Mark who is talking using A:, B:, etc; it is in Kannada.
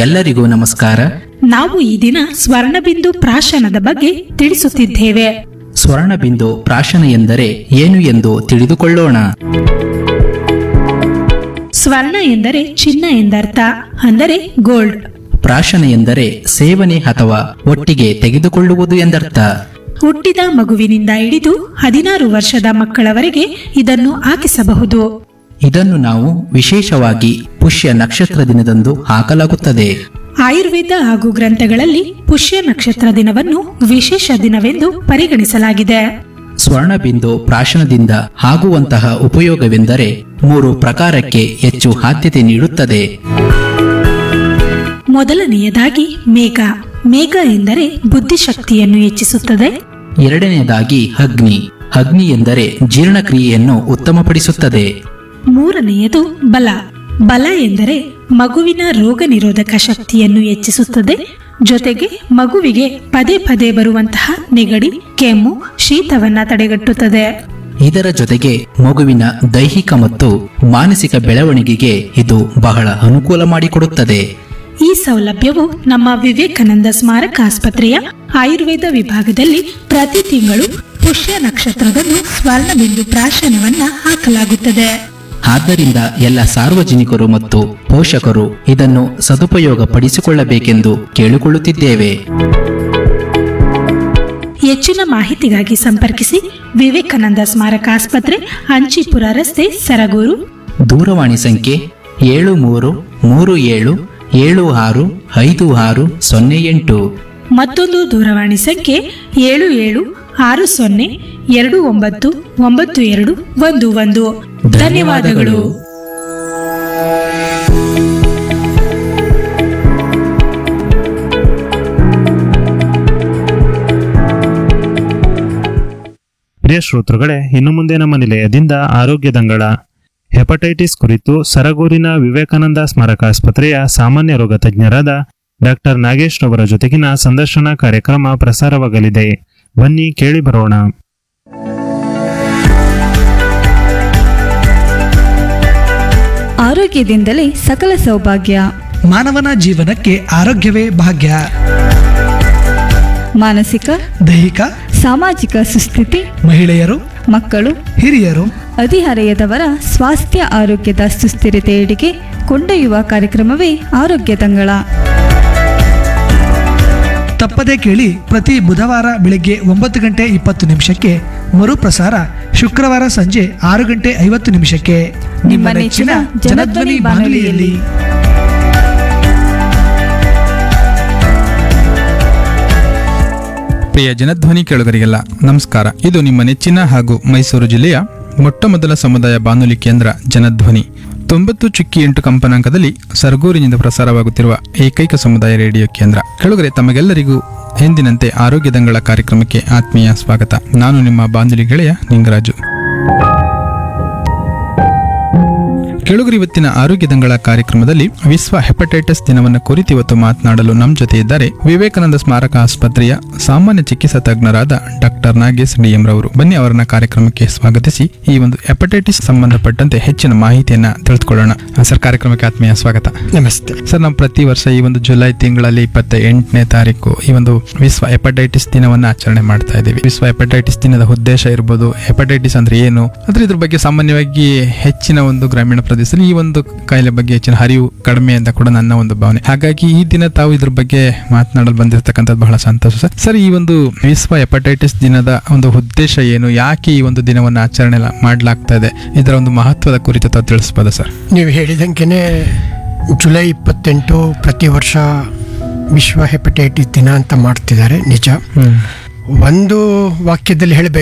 A: ಎಲ್ಲರಿಗೂ ನಮಸ್ಕಾರ.
B: ನಾವು ಈ ದಿನ ಸ್ವರ್ಣಬಿಂದು ಪ್ರಾಶನದ ಬಗ್ಗೆ ತಿಳಿಸುತ್ತಿದ್ದೇವೆ.
A: ಸ್ವರ್ಣಬಿಂದು ಪ್ರಾಶನ ಎಂದರೆ ಏನು ಎಂದು ತಿಳಿದುಕೊಳ್ಳೋಣ.
B: ಸ್ವರ್ಣ ಎಂದರೆ ಚಿನ್ನ ಎಂದರ್ಥ, ಅಂದರೆ ಗೋಲ್ಡ್.
A: ಪ್ರಾಶನ ಎಂದರೆ ಸೇವನೆ ಅಥವಾ ಒಟ್ಟಿಗೆ ತೆಗೆದುಕೊಳ್ಳುವುದು ಎಂದರ್ಥ.
B: ಹುಟ್ಟಿದ ಮಗುವಿನಿಂದ ಹಿಡಿದು 16 ವರ್ಷದ ಮಕ್ಕಳವರೆಗೆ ಇದನ್ನು ಹಾಕಿಸಬಹುದು.
A: ಇದನ್ನು ನಾವು ವಿಶೇಷವಾಗಿ ಪುಷ್ಯ ನಕ್ಷತ್ರ ದಿನದಂದು ಹಾಕಲಾಗುತ್ತದೆ.
B: ಆಯುರ್ವೇದ ಹಾಗೂ ಗ್ರಂಥಗಳಲ್ಲಿ ಪುಷ್ಯ ನಕ್ಷತ್ರ ದಿನವನ್ನು ವಿಶೇಷ ದಿನವೆಂದು ಪರಿಗಣಿಸಲಾಗಿದೆ.
A: ಸ್ವರ್ಣಬಿಂದು ಪ್ರಾಶನದಿಂದ ಆಗುವಂತಹ ಉಪಯೋಗವೆಂದರೆ 3 ಪ್ರಕಾರಕ್ಕೆ ಹೆಚ್ಚು ಆದ್ಯತೆ ನೀಡುತ್ತದೆ.
B: ಮೊದಲನೆಯದಾಗಿ ಮೇಘ. ಮೇಘ ಎಂದರೆ ಬುದ್ಧಿಶಕ್ತಿಯನ್ನು ಹೆಚ್ಚಿಸುತ್ತದೆ.
A: ಎರಡನೆಯದಾಗಿ ಅಗ್ನಿ. ಅಗ್ನಿ ಎಂದರೆ ಜೀರ್ಣಕ್ರಿಯೆಯನ್ನು ಉತ್ತಮಪಡಿಸುತ್ತದೆ.
B: ಮೂರನೆಯದು ಬಲ. ಬಲ ಎಂದರೆ ಮಗುವಿನ ರೋಗ ನಿರೋಧಕ ಶಕ್ತಿಯನ್ನು ಹೆಚ್ಚಿಸುತ್ತದೆ. ಜೊತೆಗೆ ಮಗುವಿಗೆ ಪದೇ ಪದೇ ಬರುವಂತಹ ನೆಗಡಿ, ಕೆಮ್ಮು, ಶೀತವನ್ನ ತಡೆಗಟ್ಟುತ್ತದೆ.
A: ಇದರ ಜೊತೆಗೆ ಮಗುವಿನ ದೈಹಿಕ ಮತ್ತು ಮಾನಸಿಕ ಬೆಳವಣಿಗೆಗೆ ಇದು ಬಹಳ ಅನುಕೂಲ ಮಾಡಿಕೊಡುತ್ತದೆ.
B: ಈ ಸೌಲಭ್ಯವು ನಮ್ಮ ವಿವೇಕಾನಂದ ಸ್ಮಾರಕ ಆಸ್ಪತ್ರೆಯ ಆಯುರ್ವೇದ ವಿಭಾಗದಲ್ಲಿ ಪ್ರತಿ ತಿಂಗಳು ಪುಷ್ಯ ನಕ್ಷತ್ರದಂದು ಸ್ವರ್ಣಬಿಂದು ಪ್ರಾಶನವನ್ನ ಹಾಕಲಾಗುತ್ತದೆ.
A: ಆದ್ದರಿಂದ ಎಲ್ಲ ಸಾರ್ವಜನಿಕರು ಮತ್ತು ಪೋಷಕರು ಇದನ್ನು ಸದುಪಯೋಗ ಪಡಿಸಿಕೊಳ್ಳಬೇಕೆಂದು ಕೇಳಿಕೊಳ್ಳುತ್ತಿದ್ದೇವೆ.
B: ಹೆಚ್ಚಿನ ಮಾಹಿತಿಗಾಗಿ ಸಂಪರ್ಕಿಸಿ ವಿವೇಕಾನಂದ ಸ್ಮಾರಕ ಆಸ್ಪತ್ರೆ, ಅಂಚಿಪುರ ರಸ್ತೆ, ಸರಗೂರು.
A: ದೂರವಾಣಿ ಸಂಖ್ಯೆ 7337675608.
B: ಮತ್ತೊಂದು ದೂರವಾಣಿ ಸಂಖ್ಯೆ 7760299211. ಧನ್ಯವಾದಗಳು.
C: ಪ್ರಿಯ ಶ್ರೋತೃಗಳೇ, ಇನ್ನು ಮುಂದೆ ನಮ್ಮ ನಿಲಯದಿಂದ ಆರೋಗ್ಯ ದಂಗಳ ಹೆಪಟೈಟಿಸ್ ಕುರಿತು ಸರಗೂರಿನ ವಿವೇಕಾನಂದ ಸ್ಮಾರಕ ಆಸ್ಪತ್ರೆಯ ಸಾಮಾನ್ಯ ರೋಗ ತಜ್ಞರಾದ ಡಾಕ್ಟರ್ ನಾಗೇಶ್ ರವರ ಜೊತೆಗಿನ ಸಂದರ್ಶನ ಕಾರ್ಯಕ್ರಮ ಪ್ರಸಾರವಾಗಲಿದೆ. ಬನ್ನಿ ಕೇಳಿ ಬರೋಣ.
D: ಆರೋಗ್ಯದಿಂದಲೇ ಸಕಲ ಸೌಭಾಗ್ಯ.
E: ಮಾನವನ ಜೀವನಕ್ಕೆ ಆರೋಗ್ಯವೇ ಭಾಗ್ಯ.
D: ಮಾನಸಿಕ,
E: ದೈಹಿಕ,
D: ಸಾಮಾಜಿಕ ಸುಸ್ಥಿತಿ,
E: ಮಹಿಳೆಯರು,
D: ಮಕ್ಕಳು,
E: ಹಿರಿಯರು,
D: ಹದಿಹರೆಯದವರ ಸ್ವಾಸ್ಥ್ಯ ಆರೋಗ್ಯದ ಸುಸ್ಥಿರತೆಯೆಡೆಗೆ ಕೊಂಡೊಯ್ಯುವ ಕಾರ್ಯಕ್ರಮವೇ ಆರೋಗ್ಯ ತಂಗಳ.
E: ತಪ್ಪದೇ ಕೇಳಿ. ಪ್ರತಿ ಬುಧವಾರ ಬೆಳಗ್ಗೆ 9:20 ಮರುಪ್ರಸಾರ ಶುಕ್ರವಾರ ಸಂಜೆ 6:50 ನಿಮ್ಮ ನೆಚ್ಚಿನ ಜನಧ್ವನಿ ಬಾನುಲಿಯಲ್ಲಿ.
F: ಪ್ರಿಯ ಜನಧ್ವನಿ ಕೇಳುಗರಿಗೆಲ್ಲ ನಮಸ್ಕಾರ. ಇದು ನಿಮ್ಮ ನೆಚ್ಚಿನ ಹಾಗೂ ಮೈಸೂರು ಜಿಲ್ಲೆಯ ಮೊಟ್ಟಮೊದಲ ಸಮುದಾಯ ಬಾನುಲಿ ಕೇಂದ್ರ ಜನಧ್ವನಿ 90.8 ಕಂಪನಾಂಕದಲ್ಲಿ ಸರಗೂರಿನಿಂದ ಪ್ರಸಾರವಾಗುತ್ತಿರುವ ಏಕೈಕ ಸಮುದಾಯ ರೇಡಿಯೋ ಕೇಂದ್ರ. ಕೇಳುಗರೆ, ತಮಗೆಲ್ಲರಿಗೂ ಎಂದಿನಂತೆ ಆರೋಗ್ಯ ದಂಗಳ ಕಾರ್ಯಕ್ರಮಕ್ಕೆ ಆತ್ಮೀಯ ಸ್ವಾಗತ. ನಾನು ನಿಮ್ಮ ಬಾನುಲಿ ಗೆಳೆಯ ನಿಂಗರಾಜು. ಕೇಳುಗರು, ಇವತ್ತಿನ ಆರೋಗ್ಯ ದಂಗಳ ಕಾರ್ಯಕ್ರಮದಲ್ಲಿ ವಿಶ್ವ ಹೆಪಟೈಟಿಸ್ ದಿನವನ್ನು ಕುರಿತು ಇವತ್ತು ಮಾತನಾಡಲು ನಮ್ಮ ಜೊತೆ ಇದ್ದಾರೆ ವಿವೇಕಾನಂದ ಸ್ಮಾರಕ ಆಸ್ಪತ್ರೆಯ ಸಾಮಾನ್ಯ ಚಿಕಿತ್ಸಾ ತಜ್ಞರಾದ ಡಾಕ್ಟರ್ ನಾಗೇಶ್ ಡಿ.ಎಂ. ರವರು. ಬನ್ನಿ ಅವರನ್ನ ಕಾರ್ಯಕ್ರಮಕ್ಕೆ ಸ್ವಾಗತಿಸಿ ಈ ಒಂದು ಹೆಪಟೈಟಿಸ್ ಸಂಬಂಧಪಟ್ಟಂತೆ ಹೆಚ್ಚಿನ ಮಾಹಿತಿಯನ್ನ ತಿಳಿದುಕೊಳ್ಳೋಣ. ಸರ್, ಕಾರ್ಯಕ್ರಮಕ್ಕೆ ಆತ್ಮೀಯ ಸ್ವಾಗತ.
G: ನಮಸ್ತೆ
F: ಸರ್, ನಾವು ಪ್ರತಿ ವರ್ಷ ಈ ಒಂದು ಜುಲೈ ತಿಂಗಳಲ್ಲಿ 28ನೇ ತಾರೀಕು ಈ ಒಂದು ವಿಶ್ವ ಹೆಪಟೈಟಿಸ್ ದಿನವನ್ನು ಆಚರಣೆ ಮಾಡ್ತಾ ಇದ್ದೀವಿ. ವಿಶ್ವ ಹೆಪಟೈಟಿಸ್ ದಿನದ ಉದ್ದೇಶ ಇರ್ಬೋದು, ಹೆಪಟೈಟಿಸ್ ಅಂದ್ರೆ ಏನು, ಅಂದ್ರೆ ಇದ್ರ ಬಗ್ಗೆ ಸಾಮಾನ್ಯವಾಗಿ ಹೆಚ್ಚಿನ ಒಂದು ಗ್ರಾಮೀಣ ಪ್ರದೇಶದಲ್ಲಿ ಈ ಒಂದು ಕಾಯಿಲೆ ಬಗ್ಗೆ ಹೆಚ್ಚಿನ ಅರಿವು ಕಡಿಮೆ ಅಂತ ಕೂಡ ನನ್ನ ಒಂದು ಭಾವನೆ. ಹಾಗಾಗಿ ಈ ದಿನ ತಾವು ಇದ್ರ ಬಗ್ಗೆ ಮಾತನಾಡಲು ಬಂದಿರತಕ್ಕಂಥದ್ದು ಬಹಳ ಸಂತೋಷ ಸರ್. ಸರ್, ಈ ಒಂದು ವಿಶ್ವ ಹೆಪಟೈಟಿಸ್ ದಿನದ ಒಂದು ಉದ್ದೇಶ ಏನು, ಯಾಕೆ ಈ ಒಂದು ದಿನವನ್ನು ಆಚರಣೆ ಮಾಡಲಾಗ್ತಾ ಇದೆ, ಇದರ ಒಂದು ಮಹತ್ವದ ಕುರಿತು ತಾವು ತಿಳಿಸಬಹುದಾ ಸರ್?
G: ನೀವು ಹೇಳಿದಂಗೆನೆ ಜುಲೈ 28 ಪ್ರತಿ ವರ್ಷ ವಿಶ್ವ ಹೆಪಟೈಟಿಸ್ ದಿನ ಅಂತ ಮಾಡ್ತಿದ್ದಾರೆ. ನಿಜ. ಒಂದು ವಾಕ್ಯದಲ್ಲಿ ಹೇಳಬೇಕು